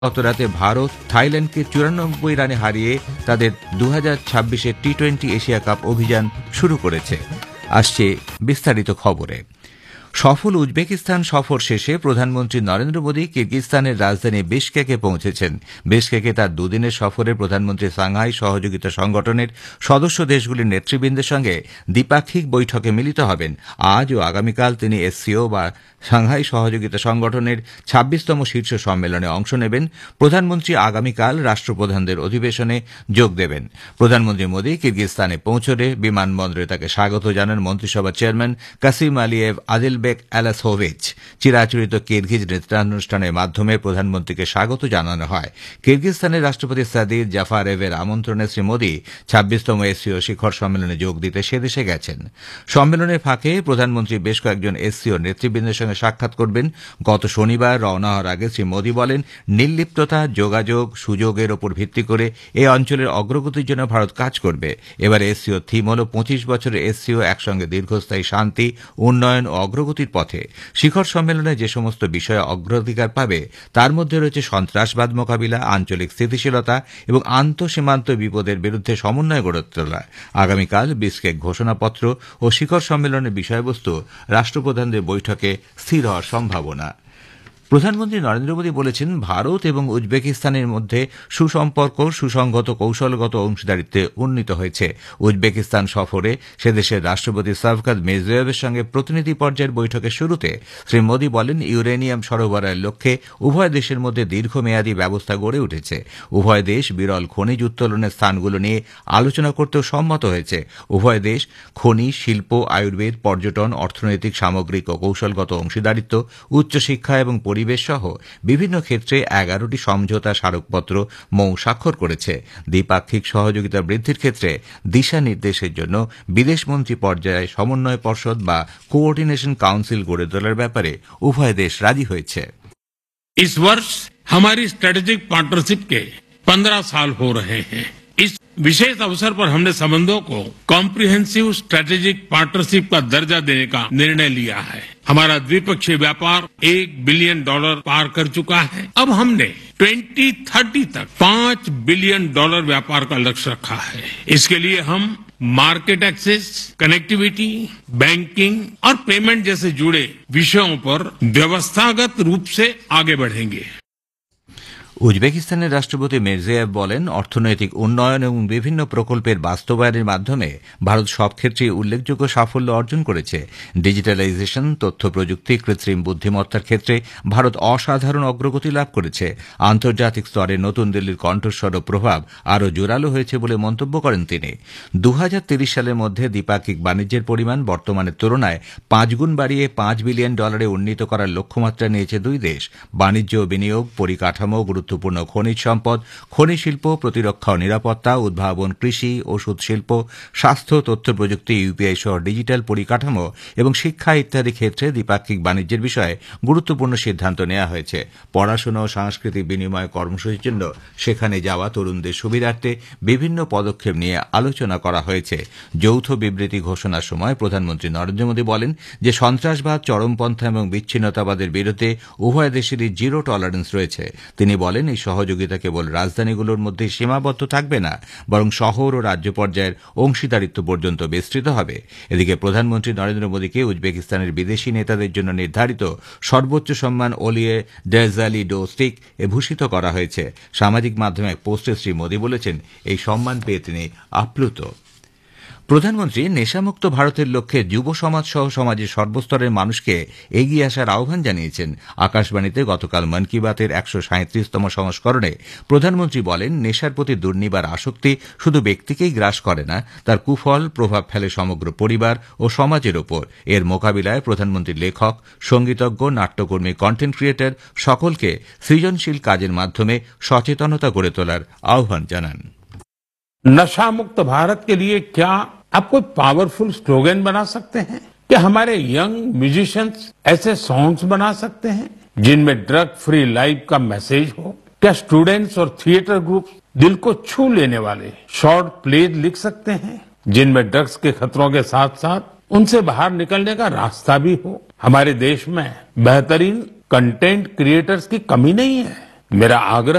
গতরাতে ভারত থাইল্যান্ডকে 94 রানে হারিয়ে তাদের 2026 টি-20 এশিয়া কাপ অভিযান শুরু করেছে। আসছে বিস্তারিত খবরে। সফল উজবেকিস্তান সফর শেষে প্রধানমন্ত্রী নরেন্দ্র মোদী কিরগিজস্তানের রাজধানী বিশকেকে পৌঁছেছেন। বিশকেকে তার দুদিনের সফরে প্রধানমন্ত্রী সাংহাই সহযোগিতা সংগঠনের সদস্য দেশগুলির নেতৃবৃন্দের সঙ্গে দ্বিপাক্ষিক বৈঠকে মিলিত হবেন। আজ ও আগামীকাল তিনি এসসিও বা সাংহাই সহযোগিতা সংগঠনের 26তম শীর্ষ সম্মেলনে অংশ নেবেন। প্রধানমন্ত্রী আগামীকাল রাষ্ট্রপ্রধানদের অধিবেশনে যোগ দেবেন। প্রধানমন্ত্রী মোদী কিরগিজস্তানে পৌঁছলে বিমানবন্দরে তাকে স্বাগত জানান মন্ত্রিসভার চেয়ারম্যান কাসিম আলিয়েভ আদিলবেক আলাসোভিচ। চিরাচরিত কিরগিজ নৃত্যানুষ্ঠানের মাধ্যমে প্রধানমন্ত্রীকে স্বাগত জানানো হয়। কিরগিজস্তানের রাষ্ট্রপতি সাদির জাফারেভের আমন্ত্রণে শ্রী মোদী 26তম এসসিও শিখর সম্মেলনে যোগ দিতে সেদেশে গেছেন। সম্মেলনের ফাঁকে প্রধানমন্ত্রী বেশ কয়েকজন এসসিও নেতৃবৃন্দের সঙ্গে সাক্ষাৎ করবেন। গত শনিবার রওনা হওয়ার আগে শ্রী মোদী বলেন, নির্লিপ্ততা, যোগাযোগ, সুযোগের ওপর ভিত্তি করে এই অঞ্চলের অগ্রগতির জন্য ভারত কাজ করবে। এবার এসসিও থিম হল 25 বছরের এসসিও একসঙ্গে দীর্ঘস্থায়ী শান্তি, উন্নয়ন ও অগ্রগতির পথে। শিখর সম্মেলনে যে সমস্ত বিষয়ে অগ্রাধিকার পাবে তার মধ্যে রয়েছে সন্ত্রাসবাদ মোকাবিলা, আঞ্চলিক স্থিতিশীলতা এবং আন্তঃসীমান্ত বিপদের বিরুদ্ধে সমন্বয় গড়ে তোলা। আগামীকাল বিশকেক ঘোষণাপত্র ও শিখর সম্মেলনের বিষয়বস্তু রাষ্ট্রপ্রধানদের বৈঠকে স্থির হওয়ার সম্ভাবনা। প্রধানমন্ত্রী নরেন্দ্র মোদী বলেছেন, ভারত এবং উজবেকিস্তানের মধ্যে সুসম্পর্ক সুসংগত কৌশলগত অংশীদারিত্বে উন্নীত হয়েছে। উজবেকিস্তান সফরে সেদেশের রাষ্ট্রপতি শাভকাত মিরজিয়োয়েভের সঙ্গে প্রতিনিধি পর্যায়ের বৈঠকের শুরুতে শ্রী মোদী বলেন, ইউরেনিয়াম সরবরাহের লক্ষ্যে উভয় দেশের মধ্যে দীর্ঘমেয়াদী ব্যবস্থা গড়ে উঠেছে। উভয় দেশ বিরল খনিজ উত্তোলনের স্থানগুলো নিয়ে আলোচনা করতেও সম্মত হয়েছে। উভয় দেশ খনি, শিল্প, আয়ুর্বেদ, পর্যটন, অর্থনৈতিক, সামগ্রিক ও কৌশলগত অংশীদারিত্ব, উচ্চশিক্ষা এবং পরিবেশ সহ বিভিন্ন ক্ষেত্রে 11টি সমঝোতা স্মারকপত্র স্বাক্ষর করেছে। দ্বিপাক্ষিক সহযোগিতা বৃদ্ধির ক্ষেত্রে দিশা নির্দেশের জন্য বিদেশমন্ত্রী পর্যায়ে সমন্বয় পর্ষদ বা কোঅর্ডিনেশন কাউন্সিল গড়ে তোলার ব্যাপারে উভয় দেশ রাজি হয়েছে। इस वर्ष हमारी स्ट्रेटेजिक पार्टनरशिप के 15 साल हो रहे हैं। इस विशेष अवसर पर हमने संबंधों को कॉम्प्रिहेंसिव स्ट्रेटेजिक पार्टनरशिप का दर्जा देने का निर्णय लिया है। हमारा द्विपक्षीय व्यापार $1 बिलियन पार कर चुका है। अब हमने 2030 तक $5 बिलियन व्यापार का लक्ष्य रखा है। इसके लिए हम मार्केट एक्सेस, कनेक्टिविटी, बैंकिंग और पेमेंट जैसे जुड़े विषयों पर व्यवस्थागत रूप से आगे बढ़ेंगे। উজবেকিস্তানের রাষ্ট্রপতি মিরজিয়োয়েভ বলেন, অর্থনৈতিক উন্নয়ন এবং বিভিন্ন প্রকল্পের বাস্তবায়নের মাধ্যমে ভারত সব ক্ষেত্রেই উল্লেখযোগ্য সাফল্য অর্জন করেছে। ডিজিটালাইজেশন, তথ্য প্রযুক্তি, কৃত্রিম বুদ্ধিমত্তার ক্ষেত্রে ভারত অসাধারণ অগ্রগতি লাভ করেছে। আন্তর্জাতিক স্তরে নতুন দিল্লির কণ্ঠস্বর ও প্রভাব আরও জোরালো হয়েছে বলে মন্তব্য করেন তিনি। 2030 সালের মধ্যে দ্বিপাক্ষিক বাণিজ্যের পরিমাণ বর্তমানের তুলনায় 5 গুণ বাড়িয়ে $5 বিলিয়ন উন্নীত করার লক্ষ্যমাত্রা নিয়েছে দুই দেশ। বাণিজ্য ও বিনিয়োগ, পরিকাঠামো, গুরুত্বপূর্ণ খনিজ সম্পদ, খনি শিল্প, প্রতিরক্ষা ও নিরাপত্তা, উদ্ভাবন, কৃষি, ওষুধ শিল্প, স্বাস্থ্য, তথ্য প্রযুক্তি, ইউপিআই সহ ডিজিটাল পরিকাঠামো এবং শিক্ষা ইত্যাদি ক্ষেত্রে দ্বিপাক্ষিক বাণিজ্যের বিষয়ে গুরুত্বপূর্ণ সিদ্ধান্ত নেওয়া হয়েছে। পড়াশোনা ও সাংস্কৃতিক বিনিময় কর্মসূচির জন্য সেখানে যাওয়া তরুণদের সুবিধার্থে বিভিন্ন পদক্ষেপ নিয়ে আলোচনা করা হয়েছে। যৌথ বিবৃতি ঘোষণার সময় প্রধানমন্ত্রী নরেন্দ্র মোদী বলেন যে, সন্ত্রাসবাদ, চরমপন্থা এবং বিচ্ছিন্নতাবাদের বিরুদ্ধে উভয় দেশেরই জিরো টলারেন্স রয়েছে। তিনি বলেন, এই সহযোগিতা কেবল রাজধানীগুলোর মধ্যে সীমাবদ্ধ থাকবে না, বরং শহর ও রাজ্য পর্যায়ের অংশীদারিত্ব পর্যন্ত বিস্তৃত হবে। এদিকে প্রধানমন্ত্রী নরেন্দ্র মোদীকে উজবেকিস্তানের বিদেশি নেতাদের জন্য নির্ধারিত সর্বোচ্চ সম্মান ওলিয়ে ডেজালি ডোস্টিক এ ভূষিত করা হয়েছে। সামাজিক মাধ্যমে এক পোস্টে শ্রী মোদী বলেছেন, এই সম্মান পেয়ে তিনি আপ্লুত। প্রধানমন্ত্রী নেশামুক্ত ভারতের লক্ষ্যে যুব সমাজ সহ সমাজের সর্বস্তরের মানুষকে এগিয়ে আসার আহ্বান জানিয়েছেন। আকাশবাণীতে গতকাল মন কি বাতের 137তম সংস্করণে প্রধানমন্ত্রী বলেন, নেশার প্রতি দুর্নিবার আসক্তি শুধু ব্যক্তিকেই গ্রাস করে না, তার কুফল প্রভাব ফেলে সমগ্র পরিবার ও সমাজের ওপর। এর মোকাবিলায় প্রধানমন্ত্রী লেখক, সঙ্গীতজ্ঞ, নাট্যকর্মী, কন্টেন্ট ক্রিয়েটর সকলকে সৃজনশীল কাজের মাধ্যমে সচেতনতা গড়ে তোলার আহ্বান জানান। नशा मुक्त भारत के लिए क्या आप कोई पावरफुल स्लोगन बना सकते हैं? क्या हमारे यंग म्यूजिशियंस ऐसे सॉन्ग्स बना सकते हैं जिनमें ड्रग फ्री लाइफ का मैसेज हो? क्या स्टूडेंट्स और थिएटर ग्रुप दिल को छू लेने वाले शॉर्ट प्लेज लिख सकते हैं जिनमें ड्रग्स के खतरों के साथ साथ उनसे बाहर निकलने का रास्ता भी हो? हमारे देश में बेहतरीन कंटेंट क्रिएटर्स की कमी नहीं है। मेरा आग्रह